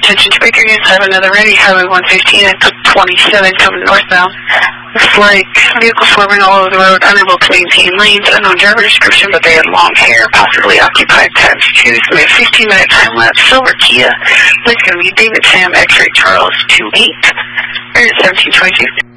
attention to Baker News. I have another ready. Highway 115 at 27 coming northbound. Looks like vehicles swerving all over the road, unable to maintain lanes, unknown driver description, but they had long hair, possibly occupied times 2. So we have 15-minute time lapse. Silver Kia. It's going to be David Sam, X-Ray Charles 28. Here is 1722.